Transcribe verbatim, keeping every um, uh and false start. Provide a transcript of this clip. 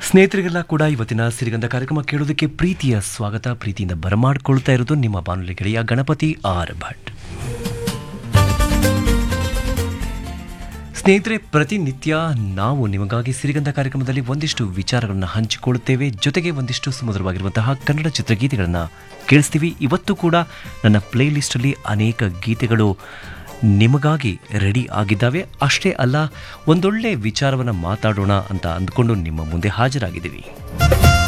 ಸ್ನೇಹಿತರಿಗೆಲ್ಲ ಕೂಡ ಇವತ್ತಿನ ಸಿರಿಗಂಧ ಕಾರ್ಯಕ್ರಮ ಕೇಳೋದಕ್ಕೆ ಪ್ರೀತಿಯ ಸ್ವಾಗತ. ಪ್ರೀತಿಯಿಂದ ಬರಮಾಡ್ಕೊಳ್ತಾ ಇರೋದು ನಿಮ್ಮ ಬಾನುಲಿ ಗೆಳೆಯ ಗಣಪತಿ ಆರ್ ಭಟ್. ಸ್ನೇಹಿತರೆ, ಪ್ರತಿನಿತ್ಯ ನಾವು ನಿಮಗಾಗಿ ಸಿರಿಗಂಧ ಕಾರ್ಯಕ್ರಮದಲ್ಲಿ ಒಂದಿಷ್ಟು ವಿಚಾರಗಳನ್ನು ಹಂಚಿಕೊಳ್ಳುತ್ತೇವೆ. ಜೊತೆಗೆ ಒಂದಿಷ್ಟು ಸುಮಧುರವಾಗಿರುವಂತಹ ಕನ್ನಡ ಚಿತ್ರಗೀತೆಗಳನ್ನು ಕೇಳಿಸ್ತೀವಿ. ಇವತ್ತು ಕೂಡ ನನ್ನ ಪ್ಲೇ ಲಿಸ್ಟಲ್ಲಿ ಅನೇಕ ಗೀತೆಗಳು ನಿಮಗಾಗಿ ರೆಡಿ ಆಗಿದ್ದಾವೆ. ಅಷ್ಟೇ ಅಲ್ಲ, ಒಂದೊಳ್ಳೆ ವಿಚಾರವನ್ನು ಮಾತಾಡೋಣ ಅಂತ ಅಂದ್ಕೊಂಡು ನಿಮ್ಮ ಮುಂದೆ ಹಾಜರಾಗಿದ್ದೀವಿ.